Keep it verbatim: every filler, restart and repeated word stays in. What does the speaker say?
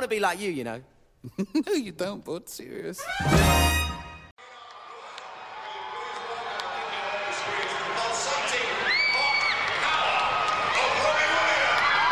to be like you, you know. No, you don't, bud. Serious.